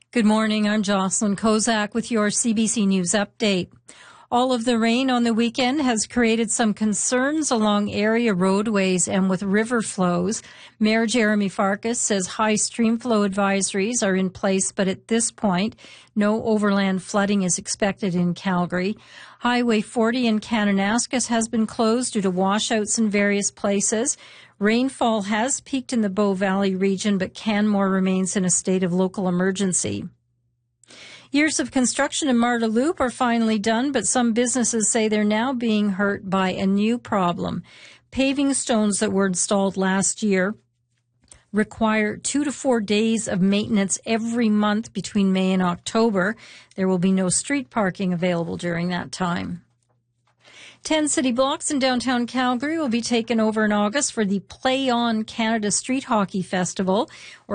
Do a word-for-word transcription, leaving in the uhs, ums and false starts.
Good morning. I'm Jocelyn Kozak with your C B C News update. All of the rain on the weekend has created some concerns along area roadways and with river flows. Mayor Jeremy Farkas says high stream flow advisories are in place, but at this point, no overland flooding is expected in Calgary. Highway forty in Kananaskis has been closed due to washouts in various places. Rainfall has peaked in the Bow Valley region, but Canmore remains in a state of local emergency. Years of construction in Marda Loop are finally done, but some businesses say they're now being hurt by a new problem. Paving stones that were installed last year require two to four days of maintenance every month between May and October. There will be no street parking available during that time. Ten city blocks in downtown Calgary will be taken over in August for the Play On Canada Street Hockey Festival.